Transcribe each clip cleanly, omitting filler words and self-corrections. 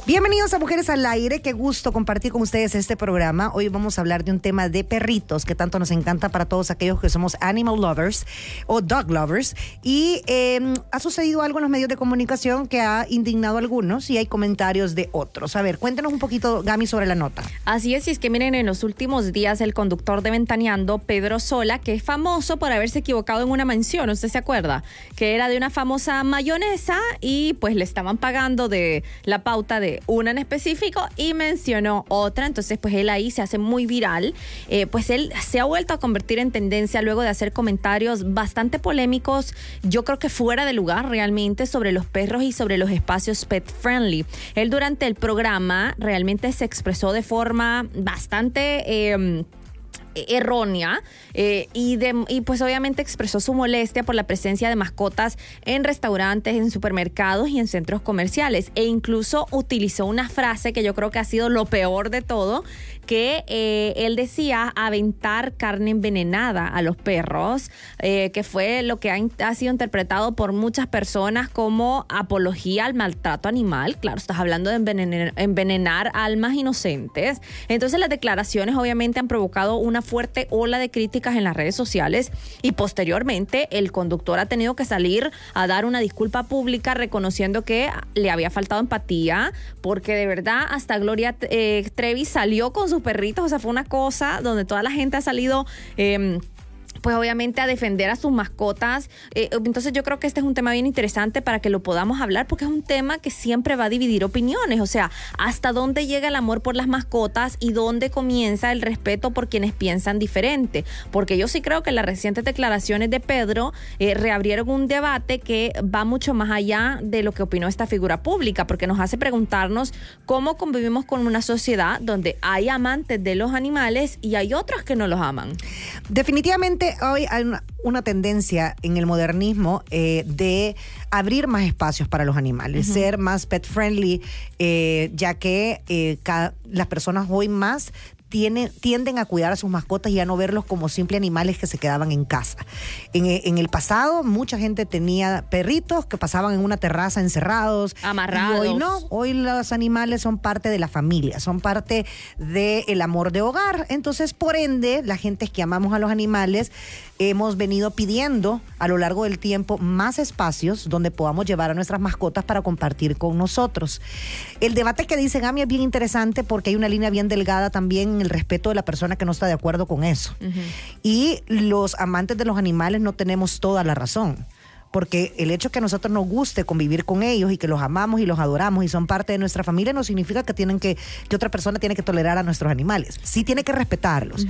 Bienvenidos a Mujeres al Aire, qué gusto compartir con ustedes este programa. Hoy vamos a hablar de un tema de perritos que tanto nos encanta para todos aquellos que somos animal lovers o dog lovers. Y ha sucedido algo en los medios de comunicación que ha indignado a algunos y hay comentarios de otros. A ver, cuéntenos un poquito, Gami, sobre la nota. Así es, y es que miren, en los últimos días el conductor de Ventaneando, Pedro Sola, que es famoso por haberse equivocado en una mención, ¿usted se acuerda? Que era de una famosa mayonesa y pues le estaban pagando de la pauta de una en específico y mencionó otra, entonces pues él ahí se hace muy viral, pues él se ha vuelto a convertir en tendencia luego de hacer comentarios bastante polémicos, yo creo que fuera de lugar realmente, sobre los perros y sobre los espacios pet friendly. Él durante el programa realmente se expresó de forma bastante errónea y pues obviamente expresó su molestia por la presencia de mascotas en restaurantes, en supermercados y en centros comerciales, e incluso utilizó una frase que yo creo que ha sido lo peor de todo, que él decía aventar carne envenenada a los perros, que fue lo que ha sido interpretado por muchas personas como apología al maltrato animal. Claro, estás hablando de envenenar almas inocentes. Entonces las declaraciones obviamente han provocado una fuerte ola de críticas en las redes sociales y posteriormente el conductor ha tenido que salir a dar una disculpa pública reconociendo que le había faltado empatía, porque de verdad hasta Gloria Trevi salió con sus perritos, o sea, fue una cosa donde toda la gente ha salido pues obviamente a defender a sus mascotas. Entonces yo creo que este es un tema bien interesante para que lo podamos hablar, porque es un tema que siempre va a dividir opiniones, o sea, hasta dónde llega el amor por las mascotas y dónde comienza el respeto por quienes piensan diferente, porque yo sí creo que las recientes declaraciones de Pedro reabrieron un debate que va mucho más allá de lo que opinó esta figura pública, porque nos hace preguntarnos cómo convivimos con una sociedad donde hay amantes de los animales y hay otros que no los aman. Definitivamente hoy hay una tendencia en el modernismo de abrir más espacios para los animales, ser más pet friendly, ya que las personas hoy más tienden a cuidar a sus mascotas y a no verlos como simples animales que se quedaban en casa. En el pasado, mucha gente tenía perritos que pasaban en una terraza encerrados. Amarrados. Y hoy no. Hoy los animales son parte de la familia, son parte del amor de hogar. Entonces, por ende, la gente que amamos a los animales hemos venido pidiendo a lo largo del tiempo más espacios donde podamos llevar a nuestras mascotas para compartir con nosotros. El debate que dice Gami es bien interesante porque hay una línea bien delgada también en el respeto de la persona que no está de acuerdo con eso. Y los amantes de los animales no tenemos toda la razón, porque el hecho que a nosotros nos guste convivir con ellos y que los amamos y los adoramos y son parte de nuestra familia no significa que otra persona tiene que tolerar a nuestros animales. Sí tiene que respetarlos.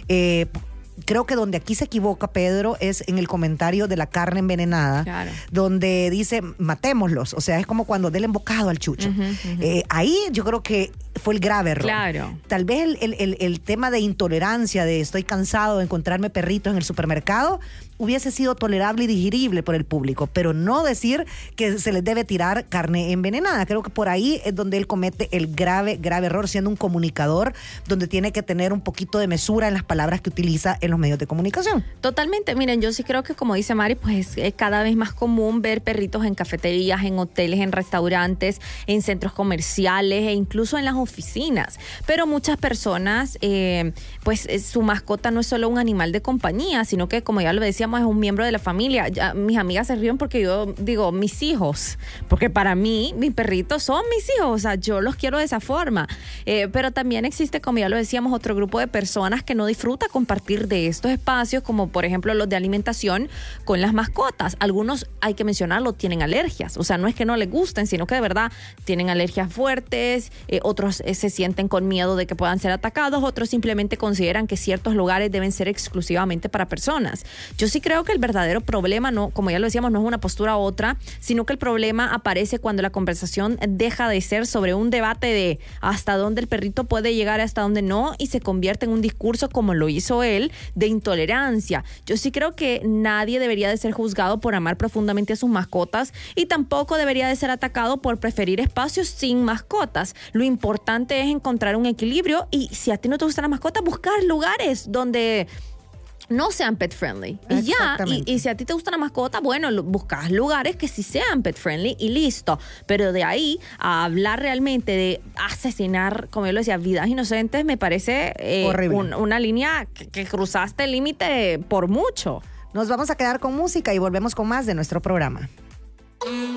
Creo que donde aquí se equivoca Pedro es en el comentario de la carne envenenada, claro, donde dice matémoslos, o sea, es como cuando del embocado al chucho. Ahí yo creo que fue el grave error. Claro. Tal vez el tema de intolerancia, de estoy cansado de encontrarme perritos en el supermercado, hubiese sido tolerable y digerible por el público, pero no decir que se les debe tirar carne envenenada. Creo que por ahí es donde él comete el grave error, siendo un comunicador donde tiene que tener un poquito de mesura en las palabras que utiliza en los medios de comunicación. Totalmente. Miren, yo sí creo que, como dice Mari, pues es cada vez más común ver perritos en cafeterías, en hoteles, en restaurantes, en centros comerciales e incluso en las oficinas. Pero muchas personas, pues su mascota no es solo un animal de compañía, sino que, como ya lo decíamos, es un miembro de la familia. Ya, mis amigas se ríen porque yo digo mis hijos, porque para mí mis perritos son mis hijos, o sea, yo los quiero de esa forma. Pero también existe, como ya lo decíamos, otro grupo de personas que no disfruta compartir de estos espacios, como por ejemplo los de alimentación con las mascotas. Algunos, hay que mencionarlo, tienen alergias, o sea, no es que no les gusten, sino que de verdad tienen alergias fuertes, otros se sienten con miedo de que puedan ser atacados, otros simplemente consideran que ciertos lugares deben ser exclusivamente para personas. Yo sí creo que el verdadero problema, no, como ya lo decíamos, no es una postura u otra, sino que el problema aparece cuando la conversación deja de ser sobre un debate de hasta dónde el perrito puede llegar y hasta dónde no, y se convierte en un discurso, como lo hizo él, de intolerancia. Yo sí creo que nadie debería de ser juzgado por amar profundamente a sus mascotas y tampoco debería de ser atacado por preferir espacios sin mascotas. Lo importante es encontrar un equilibrio y si a ti no te gustan las mascotas, buscar lugares donde no sean pet friendly. Y ya, y si a ti te gusta la mascota, bueno, buscas lugares que sí sean pet friendly y listo. Pero de ahí a hablar realmente de asesinar, como yo lo decía, vidas inocentes, me parece una línea que cruzaste el límite por mucho. Nos vamos a quedar con música y volvemos con más de nuestro programa.